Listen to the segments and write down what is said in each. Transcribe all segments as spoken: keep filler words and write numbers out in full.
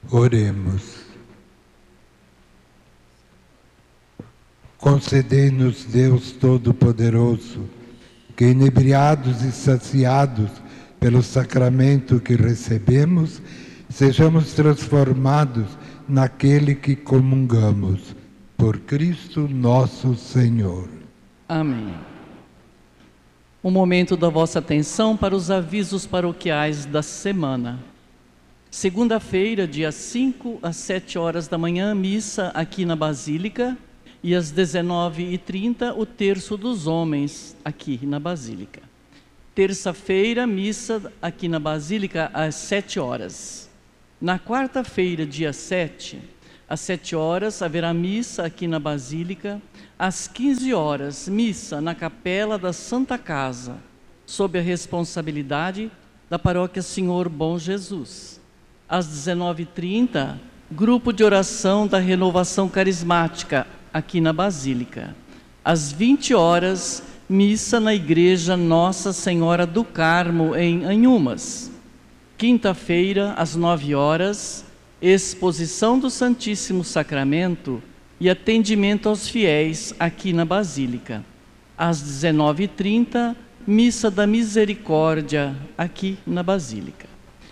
Oremos. Concedei-nos, Deus Todo-Poderoso, que, inebriados e saciados pelo sacramento que recebemos, sejamos transformados naquele que comungamos. Por Cristo nosso Senhor. Amém. O momento da vossa atenção para os avisos paroquiais da semana. Segunda-feira, dia cinco, às sete horas da manhã, missa aqui na Basílica. E às dezenove e trinta, o terço dos homens, aqui na Basílica. Terça-feira, missa aqui na Basílica, às sete horas. Na quarta-feira, dia sete, às sete horas, haverá missa aqui na Basílica. Às quinze horas, missa na Capela da Santa Casa, sob a responsabilidade da Paróquia Senhor Bom Jesus. Às dezenove e trinta, grupo de oração da Renovação Carismática, aqui na Basílica. Às vinte horas, missa na Igreja Nossa Senhora do Carmo, em Anhumas. Quinta-feira, às nove horas, exposição do Santíssimo Sacramento e atendimento aos fiéis aqui na Basílica. Às dezenove e trinta, missa da Misericórdia, aqui na Basílica.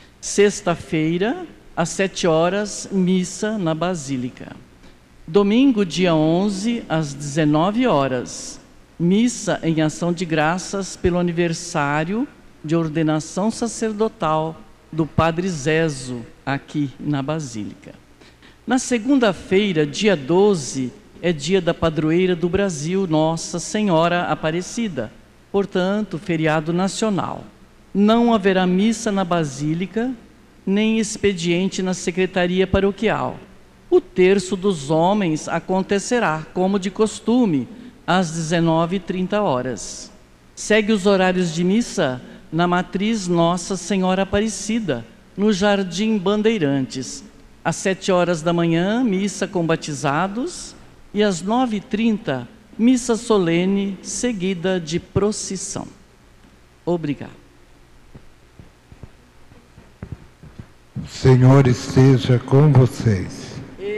Sexta-feira, às sete horas, missa na Basílica. Domingo, dia onze, às dezenove horas, missa em ação de graças pelo aniversário de ordenação sacerdotal do Padre Zezo, aqui na Basílica. Na segunda-feira, dia doze, é dia da padroeira do Brasil, Nossa Senhora Aparecida, portanto, feriado nacional. Não haverá missa na Basílica, nem expediente na Secretaria Paroquial. O terço dos homens acontecerá, como de costume, às dezenove e trinta horas. Segue os horários de missa na Matriz Nossa Senhora Aparecida, no Jardim Bandeirantes. Às sete horas da manhã, missa com batizados, e às nove e trinta, missa solene, seguida de procissão. Obrigado. O Senhor esteja com vocês.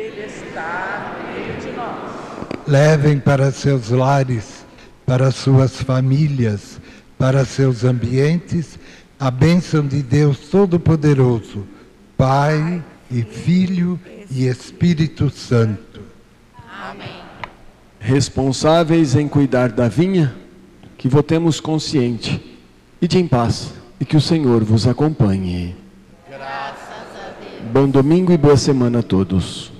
Levem para seus lares, para suas famílias, para seus ambientes, a bênção de Deus Todo-Poderoso, Pai e Filho e Espírito Santo. Amém. Responsáveis em cuidar da vinha, que votemos consciente e de em paz, e que o Senhor vos acompanhe. Graças a Deus. Bom domingo e boa semana a todos.